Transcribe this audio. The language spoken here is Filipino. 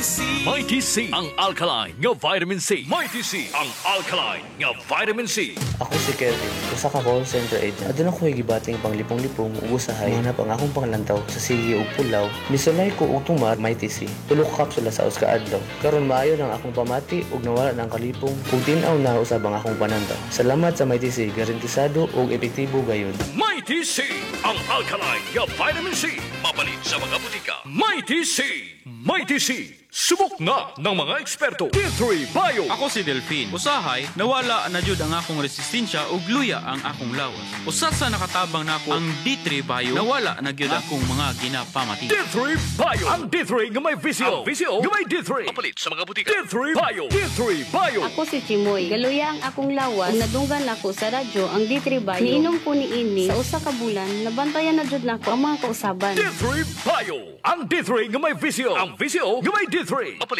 Mighty C, ang alkaline nga vitamin C. Mighty C, ang alkaline nga vitamin C. Ako si Kevin, usa ka call center agent. Aduna ko gibating panglipong-lipong ug usahay na pang akong panglantaw sa sige ug pulaw. Misulay ko og tumar Mighty C. Tulo ka kapsula sa usa ka adlaw. Karon maayo nang akong pamati ug nawala nang kalipong ug tin-aw na usab ang akong panantaw. Salamat sa Mighty C, garantisado ug epektibo gayon. Mighty C, ang alkaline nga vitamin C. Mapalit sa mga butika. Mighty C, Mighty C. Subok na ng mga eksperto. D3 Bio. Ako si Delphine. Usahay, nawala na jud ang akong resistensya ug luya ang akong lawas. Usa sa nakatabang nako ang D3 Bio, nawala na gyud akong mga ginapamati. D3 Bio. Ang D3 nga may visio. Ang visio nga may D3. Mapalit sa mga butika. D3 Bio. D3 Bio. Ako si Chimoy. Galuya ang akong lawas. Ug nadunggan ako sa radyo ang D3 Bio. Niinom ko niini sa usa ka bulan, nabantayan na jud nako ang mga kausaban. D3 Bio. Ang D3 nga may visio. Ang visio nga may D3.